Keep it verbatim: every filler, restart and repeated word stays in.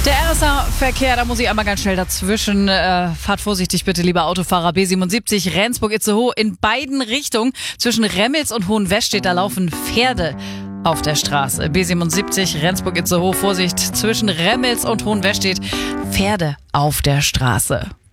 Der R S A-Verkehr, da muss ich einmal ganz schnell dazwischen. Äh, fahrt vorsichtig bitte, lieber Autofahrer. B siebenundsiebzig, Rendsburg-Itzehoe in beiden Richtungen. Zwischen Remmels und Hohenwestedt, da laufen Pferde auf der Straße. B siebenundsiebzig, Rendsburg-Itzehoe, Vorsicht, zwischen Remmels und Hohenwestedt, Pferde auf der Straße.